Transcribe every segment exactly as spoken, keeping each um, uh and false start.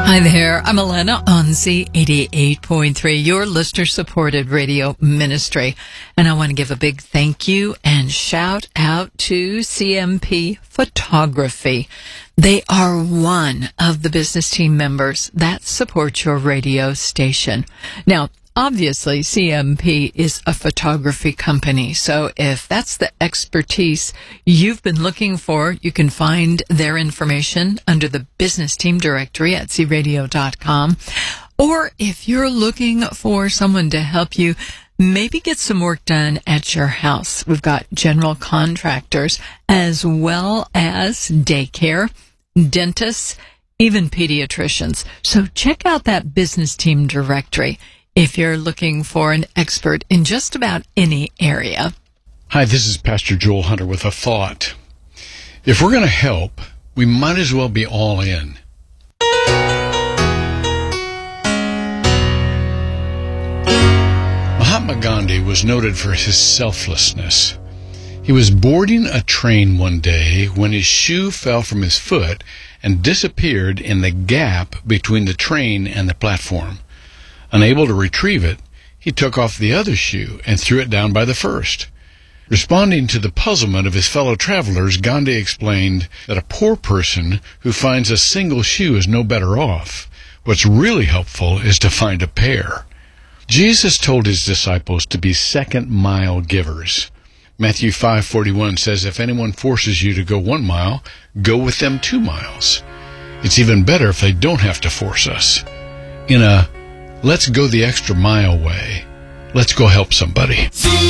Hi there, I'm Elena on Z eighty-eight point three, your listener-supported radio ministry. And I want to give a big thank you and shout out to C M P Photography. They are one of the business team members that support your radio station. Now, obviously, C M P is a photography company, so if that's the expertise you've been looking for, you can find their information under the business team directory at z radio dot com. Or if you're looking for someone to help you maybe get some work done at your house, we've got general contractors as well as daycare, dentists, even pediatricians. So check out that business team directory if you're looking for an expert in just about any area. Hi, this is Pastor Joel Hunter with a thought. If we're going to help, we might as well be all in. Mahatma Gandhi was noted for his selflessness. He was boarding a train one day when his shoe fell from his foot and disappeared in the gap between the train and the platform. Unable to retrieve it, he took off the other shoe and threw it down by the first. Responding to the puzzlement of his fellow travelers, Gandhi explained that a poor person who finds a single shoe is no better off. What's really helpful is to find a pair. Jesus told his disciples to be second-mile givers. Matthew five forty-one says, if anyone forces you to go one mile, go with them two miles. It's even better if they don't have to force us. In a let's go the extra mile way, let's go help somebody.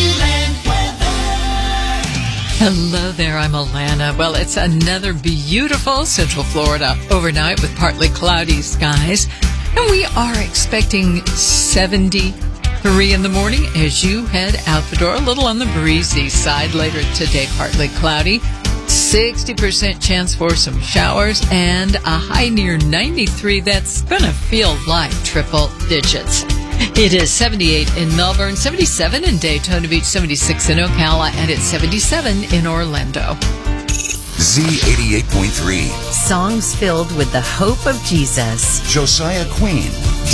Hello there, I'm Alana. Well, it's another beautiful Central Florida overnight with partly cloudy skies. And we are expecting seventy-three in the morning as you head out the door. A little on the breezy side later today, partly cloudy. sixty percent chance for some showers and a high near ninety-three. That's going to feel like triple digits. It is seventy-eight in Melbourne, seventy-seven in Daytona Beach, seventy-six in Ocala, and it's seventy-seven in Orlando. Z eighty-eight point three. Songs filled with the hope of Jesus. Josiah Queen.